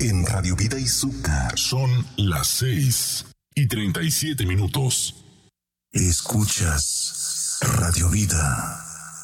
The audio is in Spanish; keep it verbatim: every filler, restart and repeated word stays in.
en Radio Vida Izúcar. Son las seis y treinta y siete minutos. Escuchas Radio Vida.